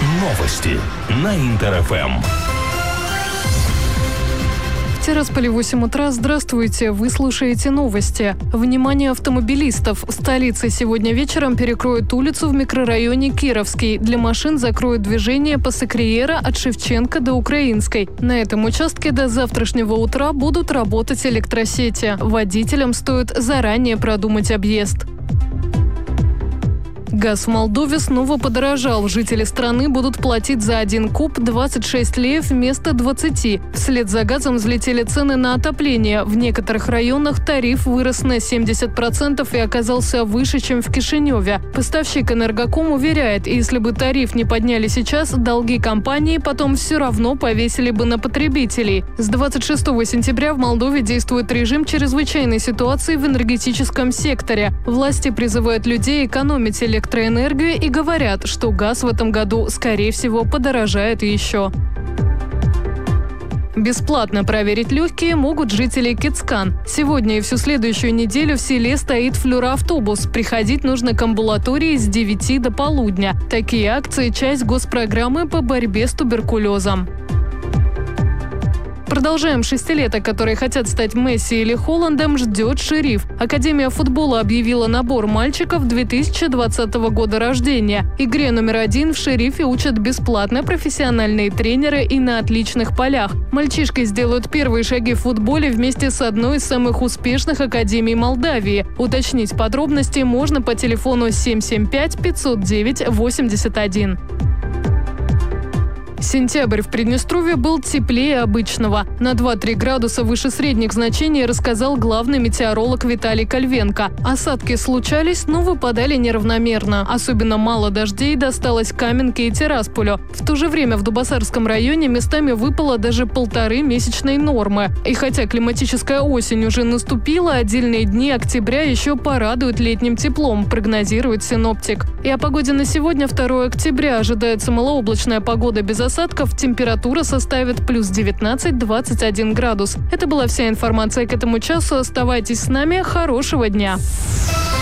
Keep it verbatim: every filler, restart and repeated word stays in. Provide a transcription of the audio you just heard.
Новости на Интер-ФМ. В Тирасполе восемь утра. Здравствуйте, вы слушаете новости. Внимание автомобилистов! В столице сегодня вечером перекроют улицу в микрорайоне Кировский. Для машин закроют движение по Сакриера от Шевченко до Украинской. На этом участке до завтрашнего утра будут работать электросети. Водителям стоит заранее продумать объезд. Газ в Молдове снова подорожал. Жители страны будут платить за один куб двадцать шесть леев вместо двадцати. Вслед за газом взлетели цены на отопление. В некоторых районах тариф вырос на семьдесят процентов и оказался выше, чем в Кишиневе. Поставщик Энергоком уверяет, если бы тариф не подняли сейчас, долги компании потом все равно повесили бы на потребителей. С двадцать шестого сентября в Молдове действует режим чрезвычайной ситуации в энергетическом секторе. Власти призывают людей экономить электроэнергию. электроэнергию и говорят, что газ в этом году, скорее всего, подорожает еще. Бесплатно проверить легкие могут жители Кицкан. Сегодня и всю следующую неделю в селе стоит флюороавтобус. Приходить нужно к амбулатории с девяти до полудня. Такие акции – часть госпрограммы по борьбе с туберкулезом. Продолжаем. Шестилеток, которые хотят стать Месси или Холландом, ждет Шериф. Академия футбола объявила набор мальчиков две тысячи двадцатого года рождения. Игре номер один в Шерифе учат бесплатно профессиональные тренеры и на отличных полях. Мальчишки сделают первые шаги в футболе вместе с одной из самых успешных академий Молдавии. Уточнить подробности можно по телефону семь семь пять пятьсот девять восемьдесят один. Сентябрь в Приднестровье был теплее обычного. На два-три градуса выше средних значений, рассказал главный метеоролог Виталий Кольвенко. Осадки случались, но выпадали неравномерно. Особенно мало дождей досталось Каменке и Тирасполю. В то же время в Дубасарском районе местами выпало даже полторы месячной нормы. И хотя климатическая осень уже наступила, отдельные дни октября еще порадуют летним теплом, прогнозирует синоптик. И о погоде на сегодня, второго октября, ожидается малооблачная погода без осадков, температура составит плюс девятнадцать - двадцать один градус. Это была вся информация к этому часу. Оставайтесь с нами. Хорошего дня!